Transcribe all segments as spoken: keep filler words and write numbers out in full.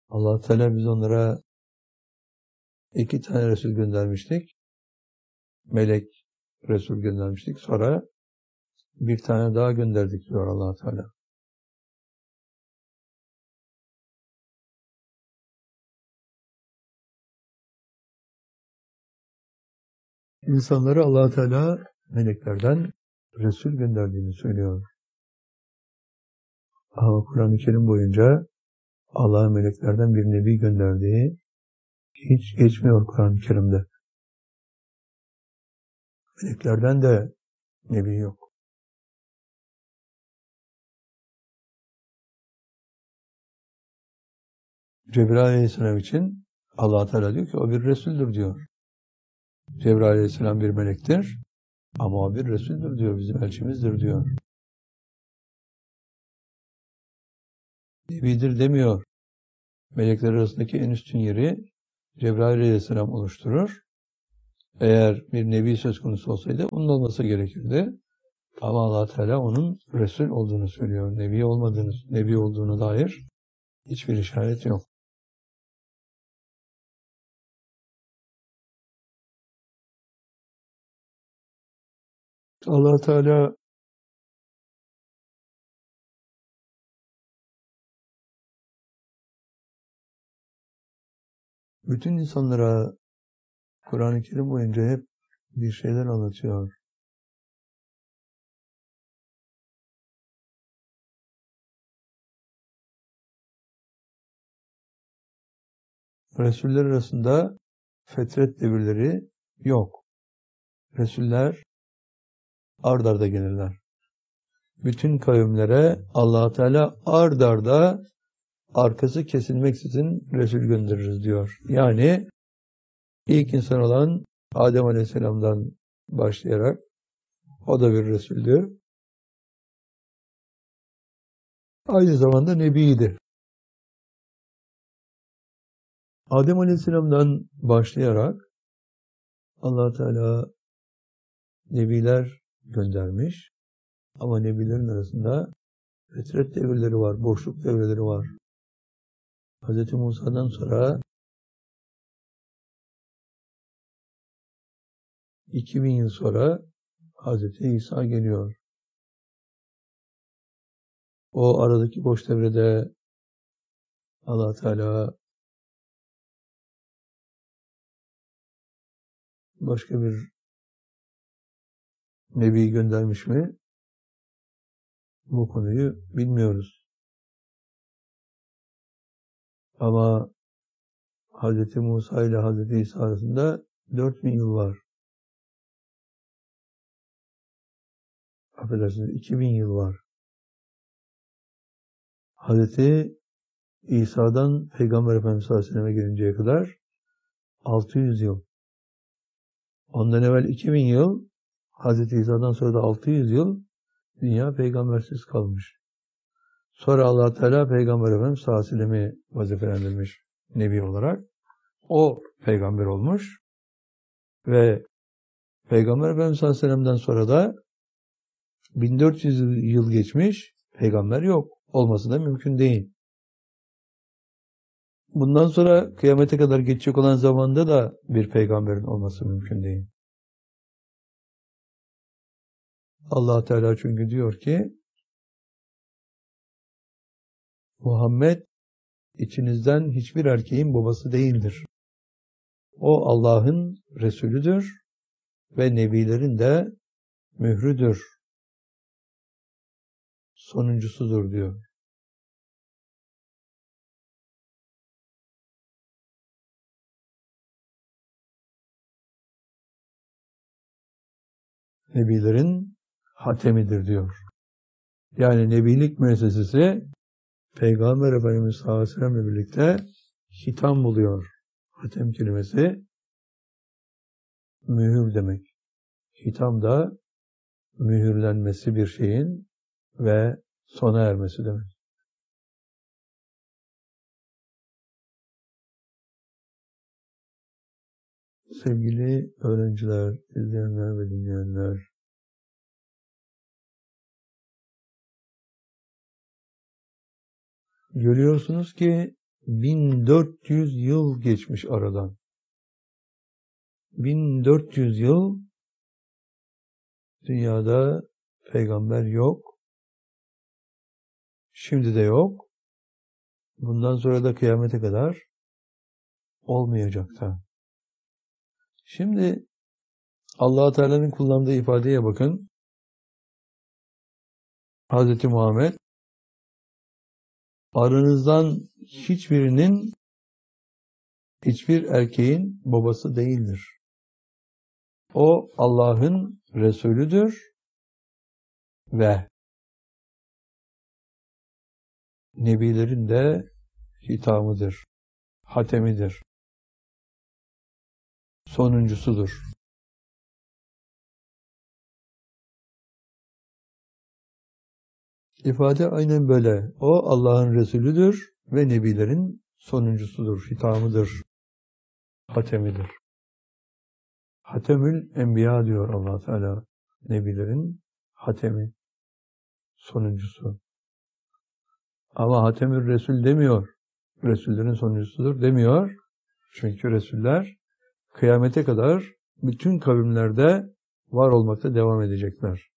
Allah Teala biz onlara iki tane Resul göndermiştik. Melek Resul göndermiştik. Sonra bir tane daha gönderdik diyor Allah Teala. İnsanları Allah Teala meleklerden Resul gönderdiğini söylüyor. Ama Kur'an-ı Kerim boyunca Allah'ın meleklerden bir nebi gönderdiği hiç geçmiyor Kur'an-ı Kerim'de. Meleklerden de nebi yok. Cebrail Aleyhisselam için Allah Teala diyor ki o bir Resul'dür diyor. Cebrail Aleyhisselam bir melektir ama o bir Resul'dür diyor. Bizim elçimizdir diyor. Nebidir demiyor. Melekler arasındaki en üstün yeri Cebrail Aleyhisselam oluşturur. Eğer bir nebi söz konusu olsaydı onun olması gerekirdi. Ama Allah Teala onun Resul olduğunu söylüyor. Nebi olmadığını, nebi olduğuna dair hiçbir işaret yok. Allah Teala bütün insanlara Kur'an-ı Kerim boyunca hep bir şeyler anlatıyor. Resuller arasında fetret devirleri yok. Resuller ard arda gelirler. Bütün kavimlere Allah Teala ard arda arkası kesilmeksizin Resul göndeririz diyor. Yani ilk insan olan Adem Aleyhisselam'dan başlayarak o da bir Resul'dü. Aynı zamanda Nebi'ydi. Adem Aleyhisselam'dan başlayarak Allah Teala Nebiler göndermiş. Ama Nebilerin arasında fetret devirleri var, boşluk devreleri var. Hz. Musa'dan sonra iki bin yıl sonra Hz. İsa geliyor. O aradaki boş devrede Allah Teala başka bir Nebi göndermiş mi? Bu konuyu bilmiyoruz. Ama Hz. Musa ile Hz. İsa arasında dört bin yıl var. Affedersiniz, iki bin yıl var. Hz. İsa'dan Peygamber Efendimiz sallallahu aleyhi ve sellem'e gelinceye kadar altı yüz yıl. Ondan evvel iki bin yıl, Hz. İsa'dan sonra da altı yüz yıl dünya peygambersiz kalmış. Sonra Allah Teala Peygamber Efendimiz sallallahu aleyhi ve sellem'i vazifelendirmiş Nebi olarak. O peygamber olmuş ve Peygamber Efendimiz sallallahu aleyhi ve sellem'den sonra da bin dört yüz yıl geçmiş, peygamber yok. Olması da mümkün değil. Bundan sonra kıyamete kadar geçecek olan zamanda da bir peygamberin olması mümkün değil. Allah Teala çünkü diyor ki Muhammed içinizden hiçbir erkeğin babası değildir. O Allah'ın Resulüdür ve Nebilerin de mührüdür. Sonuncusudur diyor. Nebilerin hatemidir diyor. Yani Nebilik müessesesi Peygamber Efendimiz sallallahu aleyhi ve sellem'le birlikte hitam buluyor. Hatem kelimesi mühür demek. Hitam da mühürlenmesi bir şeyin ve sona ermesi demek. Sevgili öğrenciler, izleyenler ve dinleyenler, görüyorsunuz ki bin dört yüz yıl geçmiş aradan. bin dört yüz yıl dünyada peygamber yok. Şimdi de yok. Bundan sonra da kıyamete kadar olmayacak da. Şimdi Allah Teala'nın kullandığı ifadeye bakın. Hazreti Muhammed aranızdan hiçbirinin, hiçbir erkeğin babası değildir. O Allah'ın Resulüdür ve Nebilerin de hitamıdır, hatemidir, sonuncusudur. İfade aynen böyle. O Allah'ın Resulüdür ve Nebilerin sonuncusudur, hitamıdır, hatemidir. Hatemül Enbiya diyor Allah Teala. Nebilerin hatemi, sonuncusu. Ama Hatemül Resul demiyor. Resullerin sonuncusudur demiyor. Çünkü Resuller kıyamete kadar bütün kavimlerde var olmakta devam edecekler.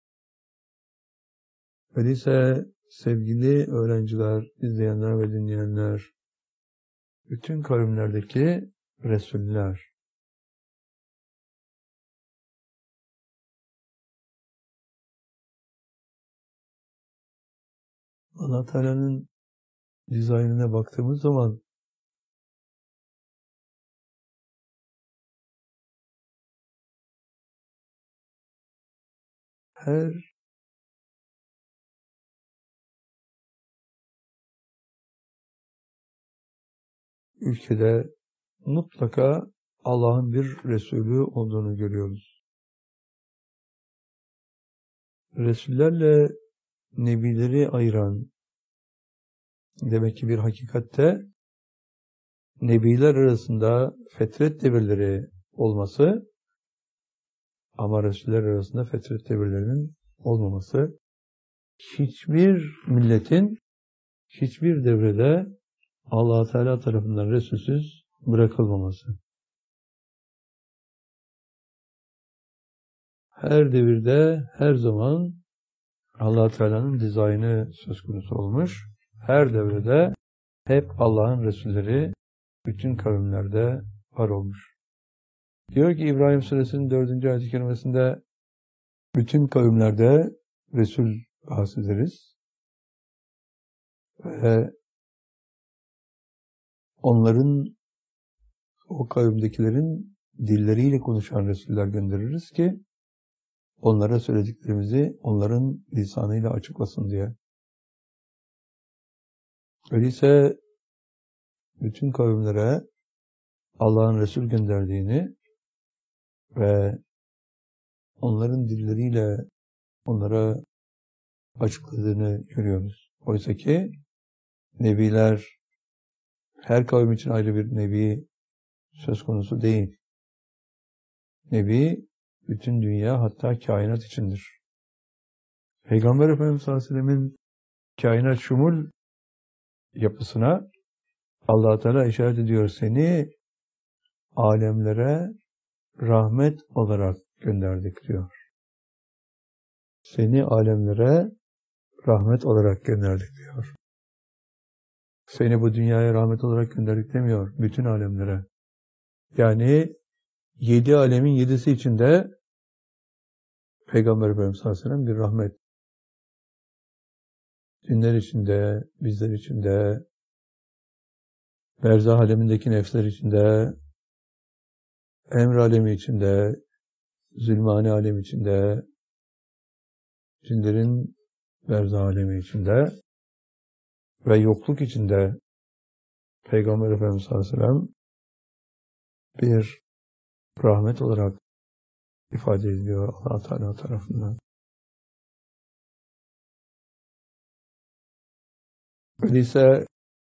Öyleyse sevgili öğrenciler, izleyenler ve dinleyenler, bütün kavimlerdeki Resuller, Allah Teala'nın dizaynına baktığımız zaman her ülkede mutlaka Allah'ın bir Resulü olduğunu görüyoruz. Resullerle Nebileri ayıran demek ki bir hakikatte Nebiler arasında fetret devirleri olması ama Resuller arasında fetret devirlerinin olmaması, hiçbir milletin hiçbir devrede Allah Teala tarafından Resulsüz bırakılmaması. Her devirde, her zaman Allah Teala'nın dizaynı söz konusu olmuş. Her devrede hep Allah'ın Resulleri bütün kavimlerde var olmuş. Diyor ki İbrahim Suresinin dördüncü ayet-i kerimesinde bütün kavimlerde Resul bahsederiz. Ve onların, o kavimdekilerin dilleriyle konuşan Resuller göndeririz ki onlara söylediklerimizi onların lisanıyla açıklasın diye. Öyleyse bütün kavimlere Allah'ın Resul gönderdiğini ve onların dilleriyle onlara açıkladığını görüyoruz. Oysa ki Nebiler, her kavim için ayrı bir Nebi söz konusu değil. Nebi bütün dünya, hatta kainat içindir. Peygamber Efendimiz sallallahu aleyhi ve sellem'in kainat şumul yapısına Allah Teala işaret ediyor. Seni alemlere rahmet olarak gönderdik diyor. Seni alemlere rahmet olarak gönderdik diyor. Seni bu dünyaya rahmet olarak gönderdik demiyor. Bütün alemlere. Yani yedi alemin yedisi içinde Peygamber Efendimiz sallallahu aleyhi ve sellem bir rahmet. Cinler içinde, bizler içinde, berzah alemindeki nefsler içinde, emr alemi içinde, zulmani alemi içinde, cinlerin berzah alemi içinde ve yokluk içinde Peygamber Efendimiz sallallahu aleyhi ve sellem bir rahmet olarak ifade ediliyor Allah Teala tarafından. Öyleyse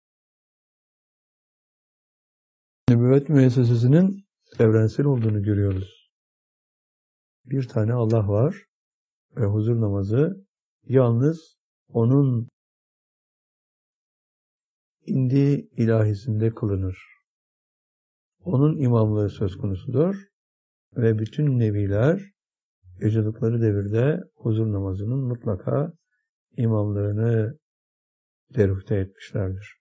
nübüvvet müessesesinin evrensel olduğunu görüyoruz. Bir tane Allah var ve huzur namazı yalnız onun indi ilahisinde kılınır. Onun imamlığı söz konusudur ve bütün nebiler yaşadıkları devirde huzur namazının mutlaka imamlığını derüfte etmişlerdir.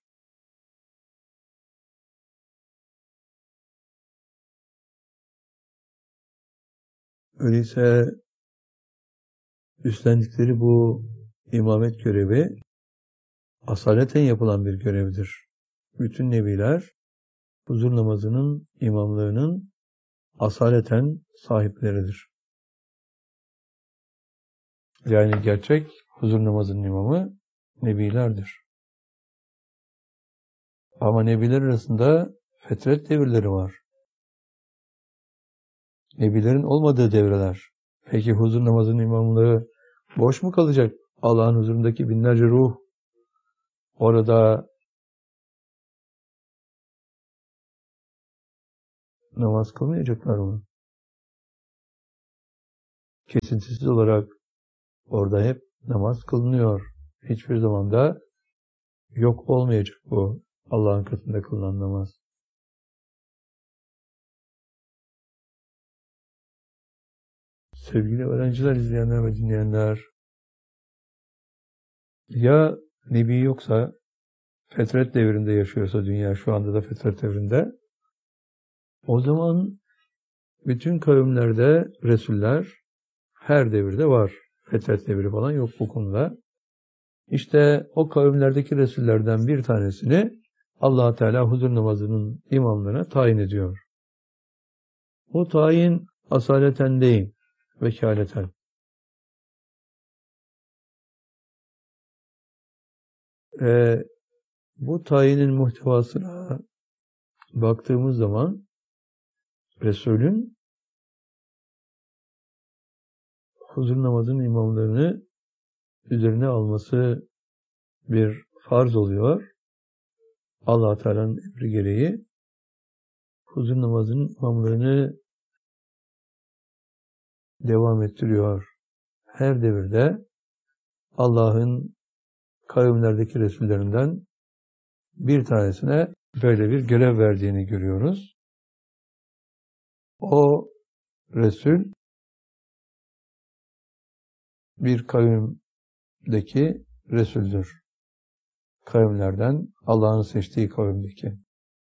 Öyleyse üstlendikleri bu imamet görevi asaleten yapılan bir görevdir. Bütün nebiler huzur namazının imamlığının asaleten sahipleridir. Yani gerçek huzur namazının imamı nebilerdir. Ama nebiler arasında fetret devirleri var. Nebilerin olmadığı devreler. Peki huzur namazının imamlığı boş mu kalacak? Allah'ın huzurundaki binlerce ruh orada namaz kılmayacaklar mı? Kesintisiz olarak orada hep namaz kılınıyor. Hiçbir zaman da yok olmayacak bu Allah'ın katında kılınan namaz. Sevgili öğrenciler, izleyenler ve dinleyenler, ya Nebi yoksa, fetret devrinde yaşıyorsa dünya, şu anda da fetret devrinde, o zaman bütün kavimlerde Resuller her devirde var. Fetret devri falan yok bu konuda. İşte o kavimlerdeki Resullerden bir tanesini Allah Teala huzur namazının imamlığına tayin ediyor. Bu tayin asaleten değil, vekaleten. Ee, bu tayinin muhtevasına baktığımız zaman Resulün huzur namazının imamlarını üzerine alması bir farz oluyor. Allah Teala'nın emri gereği huzur namazının imamlarını devam ettiriyor. Her devirde Allah'ın kavimlerdeki Resullerinden bir tanesine böyle bir görev verdiğini görüyoruz. O Resul bir kavimdeki Resul'dür. Kavimlerden Allah'ın seçtiği kavimdeki.